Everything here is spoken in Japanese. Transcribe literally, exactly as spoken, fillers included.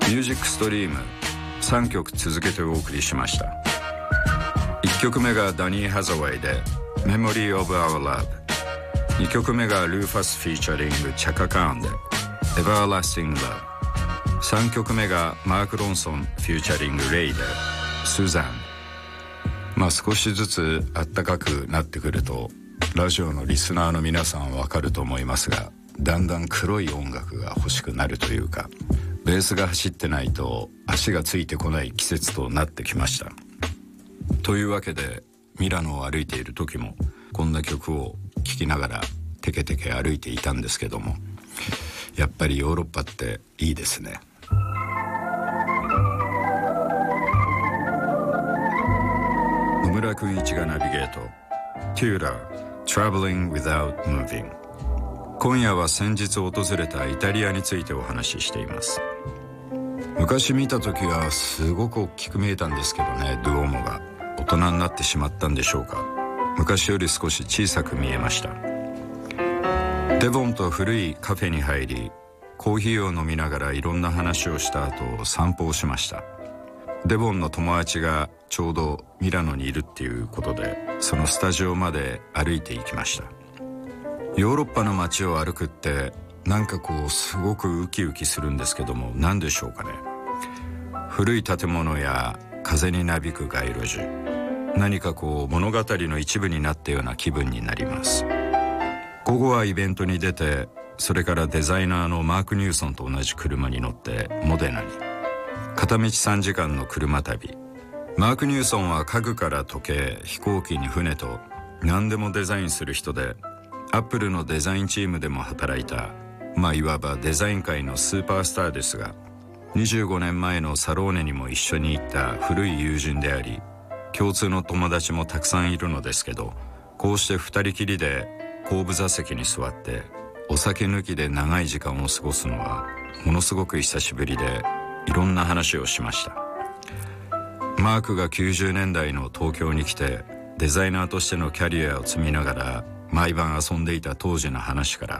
ミュージックストリームさんきょく続けてお送りしました。いっきょくめがダニー・ハザウェイで Memory of Our Love、 にきょくめがルーファスフィーチャリングチャカ・カーンで Everlasting Love、 さんきょくめがマーク・ロンソンフューチャリングレイでスーザン。まあ少しずつ暖かくなってくるとラジオのリスナーの皆さんはわかると思いますが、だんだん黒い音楽が欲しくなるというか、ベースが走ってないと足がついてこない季節となってきました。というわけでミラノを歩いている時もこんな曲を聴きながらテケテケ歩いていたんですけども、やっぱりヨーロッパっていいですね。野村君一がナビゲート Tudor Traveling Without Moving。 今夜は先日訪れたイタリアについてお話ししています。昔見た時はすごく大きく見えたんですけどね、ドゥオモが。大人になってしまったんでしょうか。昔より少し小さく見えました。デボンと古いカフェに入り、コーヒーを飲みながらいろんな話をした後散歩をしました。デボンの友達がちょうどミラノにいるっていうことで、そのスタジオまで歩いていきました。ヨーロッパの街を歩くってなんかこうすごくウキウキするんですけども、何でしょうかね。古い建物や風になびく街路樹、何かこう物語の一部になったような気分になります。午後はイベントに出て、それからデザイナーのマーク・ニューソンと同じ車に乗ってモデナに片道さんじかんの車旅。マーク・ニューソンは家具から時計、飛行機に船と何でもデザインする人で、アップルのデザインチームでも働いた、まあいわばデザイン界のスーパースターですが、にじゅうごねんまえのサローネにも一緒に行った古い友人であり、共通の友達もたくさんいるのですけど、こうして二人きりで後部座席に座ってお酒抜きで長い時間を過ごすのはものすごく久しぶりで、いろんな話をしました。マークがきゅうじゅうねんだいの東京に来てデザイナーとしてのキャリアを積みながら毎晩遊んでいた当時の話から、